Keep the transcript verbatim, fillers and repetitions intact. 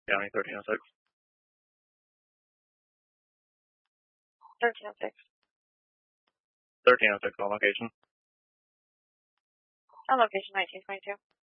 County thirteen oh six. thirteen oh six. thirteen oh six on location. On location nineteen twenty-two.